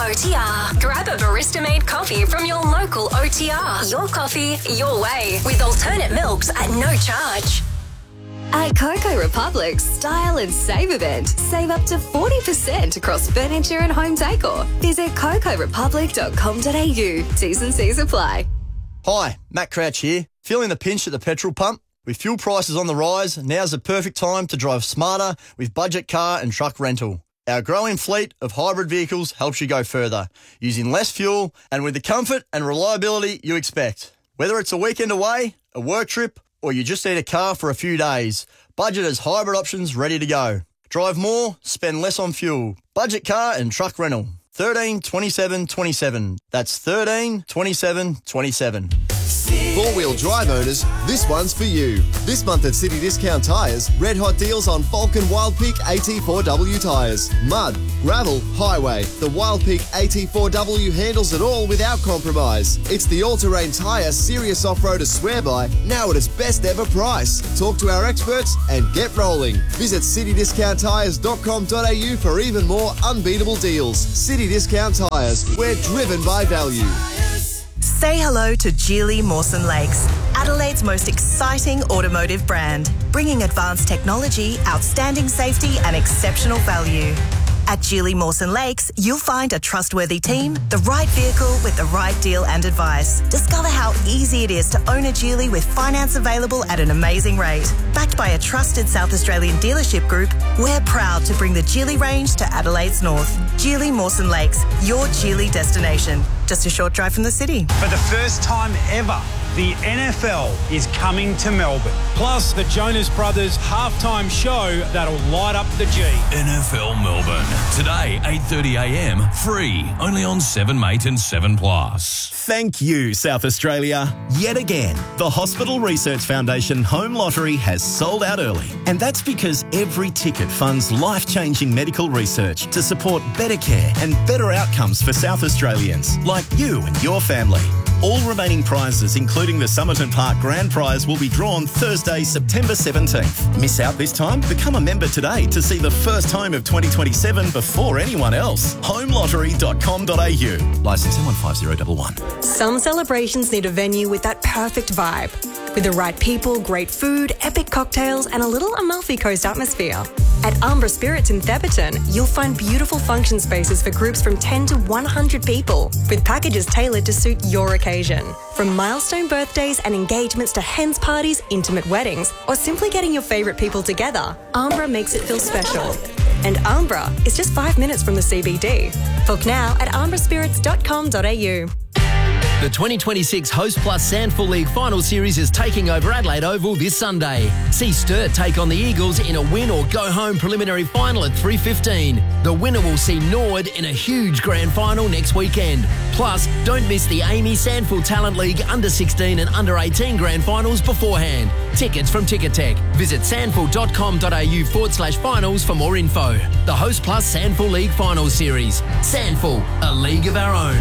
OTR. Grab a barista-made coffee from your local OTR. Your coffee, your way. With alternate milks at no charge. At Coco Republic's Style and Save event, save up to 40% across furniture and home decor. Visit cocorepublic.com.au. T's and C's apply. Hi, Matt Crouch here. Feeling the pinch at the petrol pump? With fuel prices on the rise, now's the perfect time to drive smarter with budget car and truck rental. Our growing fleet of hybrid vehicles helps you go further, using less fuel and with the comfort and reliability you expect. Whether it's a weekend away, a work trip, or you just need a car for a few days, Budget has hybrid options ready to go. Drive more, spend less on fuel. Budget car and truck rental. 13 27 27. That's 13 27 27. Four-wheel drive owners, this one's for you. This month at City Discount Tyres, red hot deals on Falcon Wildpeak AT4W tyres. Mud, gravel, highway. The Wildpeak AT4W handles it all without compromise. It's the all-terrain tyre serious off-roaders swear by, now at its best ever price. Talk to our experts and get rolling. Visit citydiscounttyres.com.au for even more unbeatable deals. City Discount Tyres, we're driven by value. Say hello to Geely Mawson Lakes, Adelaide's most exciting automotive brand, bringing advanced technology, outstanding safety and exceptional value. At Geely Mawson Lakes, you'll find a trustworthy team, the right vehicle with the right deal and advice. Discover how easy it is to own a Geely with finance available at an amazing rate. Backed by a trusted South Australian dealership group, we're proud to bring the Geely range to Adelaide's north. Geely Mawson Lakes, your Geely destination. Just a short drive from the city. For the first time ever, the NFL is coming to Melbourne. Plus, the Jonas Brothers halftime show that'll light up the G. NFL Melbourne. Today, 8:30am, free. Only on 7 Mate and 7 Plus. Thank you, South Australia. Yet again, the Hospital Research Foundation Home Lottery has sold out early. And that's because every ticket funds life-changing medical research to support better care and better outcomes for South Australians, like you and your family. All remaining prizes, including the Somerton Park Grand Prize, will be drawn Thursday, September 17th. Miss out this time? Become a member today to see the first home of 2027 before anyone else. homelottery.com.au. Licence M15011. Some celebrations need a venue with that perfect vibe. With the right people, great food, epic cocktails, and a little Amalfi Coast atmosphere. At Umbra Spirits in Theberton, you'll find beautiful function spaces for groups from 10 to 100 people, with packages tailored to suit your occasion. From milestone birthdays and engagements to hens parties, intimate weddings, or simply getting your favourite people together, Umbra makes it feel special. And Umbra is just 5 minutes from the CBD. Book now at umbraspirits.com.au. The 2026 Host Plus Sandful League Final Series is taking over Adelaide Oval this Sunday. See Sturt take on the Eagles in a win or go home preliminary final at 3:15. The winner will see Norwood in a huge grand final next weekend. Plus, don't miss the Amy Sandful Talent League under 16 and under 18 grand finals beforehand. Tickets from Ticketek. Visit sandful.com.au/finals for more info. The Host Plus Sandful League Final Series. Sandful, a league of our own.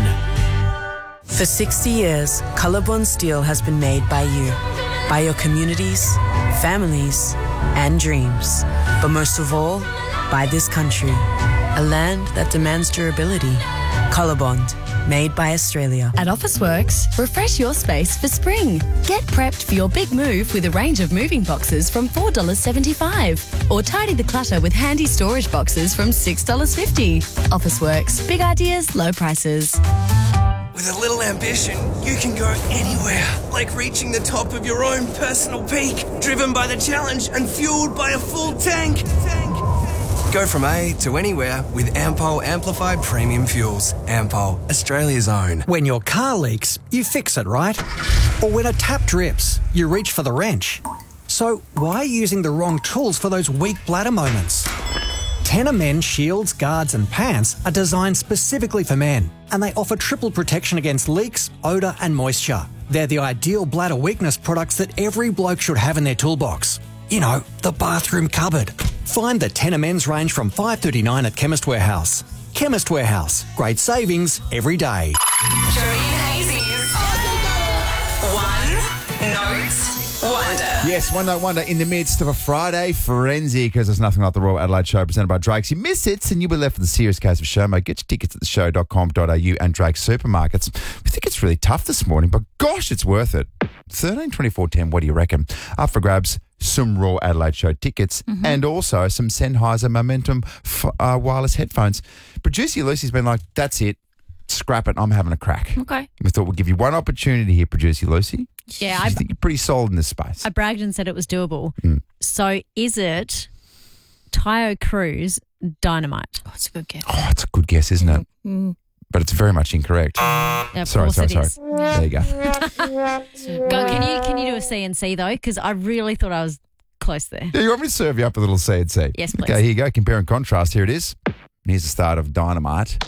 For 60 years, Colorbond Steel has been made by you, by your communities, families, and dreams. But most of all, by this country, a land that demands durability. Colorbond, made by Australia. At Officeworks, refresh your space for spring. Get prepped for your big move with a range of moving boxes from $4.75. Or tidy the clutter with handy storage boxes from $6.50. Officeworks, big ideas, low prices. With a little ambition, you can go anywhere, like reaching the top of your own personal peak, driven by the challenge and fueled by a full tank. Go from A to anywhere with Ampol Amplified Premium Fuels. Ampol, Australia's own. When your car leaks, you fix it, right? Or when a tap drips, you reach for the wrench. So why are you using the wrong tools for those weak bladder moments? Tenor Men shields, guards and pants are designed specifically for men, and they offer triple protection against leaks, odour and moisture. They're the ideal bladder weakness products that every bloke should have in their toolbox. You know, the bathroom cupboard. Find the Tenor Men's range from $5.39 at Chemist Warehouse. Chemist Warehouse. Great savings every day. One note wonder. Yes, One Night Wonder in the midst of a Friday frenzy because there's nothing like the Royal Adelaide Show presented by Drake's. You miss it and you were left with a serious case of Showmo. Get your tickets at theshow.com.au and Drake's supermarkets. We think it's really tough this morning, but gosh, it's worth it. 13 24 10, what do you reckon? Up for grabs, some Royal Adelaide Show tickets and also some Sennheiser Momentum wireless headphones. Producer Lucy's been like, that's it. Scrap it. I'm having a crack. Okay. We thought we'd give you one opportunity here, Producer Lucy. Yeah, I think you're pretty solid in this space. I bragged and said it was doable. So is it Tayo Cruz Dynamite? Oh, it's a good guess. Oh, it's a good guess, isn't it? But it's very much incorrect. Sorry. Is. There you go. Can you do a CNC though? Because I really thought I was close there. Yeah, you want me to serve you up a little CNC? Yes, please. Okay, here you go. Compare and contrast. Here it is. And here's the start of Dynamite.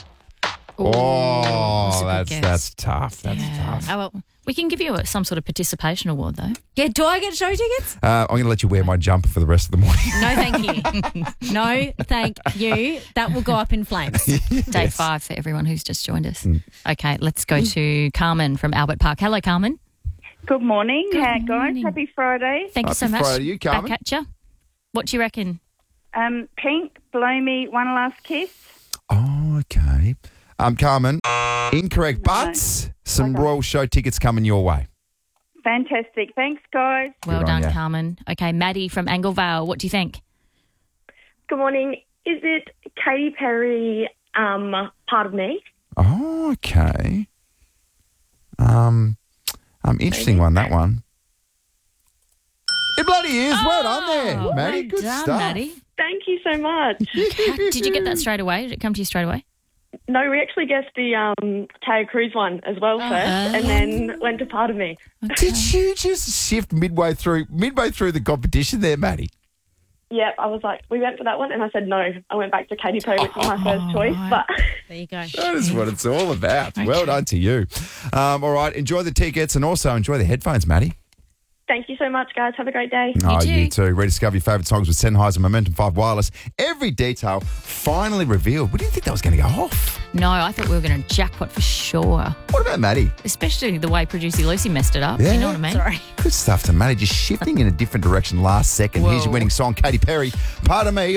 That's tough. That's tough. Oh, well, we can give you some sort of participation award, though. Yeah, do I get show tickets? I'm going to let you wear my jumper for the rest of the morning. No, thank you. No, thank you. That will go up in flames. Day 5 for everyone who's just joined us. Okay, let's go to Carmen from Albert Park. Hello, Carmen. Good morning. How guys? Happy Friday. Thank you so much. Happy Friday to you, Carmen. Back at you. What do you reckon? Pink, Blow Me, One Last Kiss. Oh, okay. Carmen, incorrect, but some Royal Show tickets coming your way. Fantastic. Thanks, guys. Well done, Carmen. Okay, Maddie from Anglevale, what do you think? Good morning. Is it Katy Perry, Part of Me? Oh, okay. Interesting one, that one. It bloody is. Well done there, Maddie. Good done, stuff. Maddie. Thank you so much. Did you get that straight away? Did it come to you straight away? No, we actually guessed the Tayo Cruz one as well first, and then went to Part of Me. Did you just shift midway through the competition there, Maddie? Yep, I was like, we went for that one, and I said no. I went back to Katy Perry, which was my first choice. But there you go. That is what it's all about. Okay. Well done to you. All right, enjoy the tickets and also enjoy the headphones, Maddie. thank you so much, guys. Have a great day. You too. Rediscover your favourite songs with Sennheiser Momentum 5 Wireless. Every detail finally revealed. We didn't think that was going to go off. No, I thought we were going to jackpot for sure. What about Maddie? Especially the way producer Lucy messed it up. Yeah. You know what I mean? Sorry. Good stuff to Maddie. Just shifting in a different direction last second. Here's your winning song, Katy Perry, Part of Me.